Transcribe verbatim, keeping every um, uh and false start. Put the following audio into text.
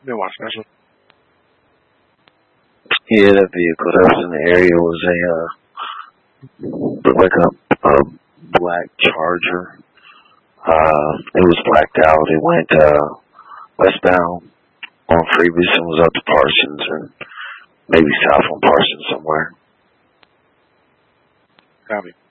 Been watching that show. Yeah, that vehicle that was in the area was a, uh, looked like a, a black Charger. Uh, it was blacked out. It went, uh, westbound on Freebus and was up to Parsons and maybe south on Parsons somewhere. Copy.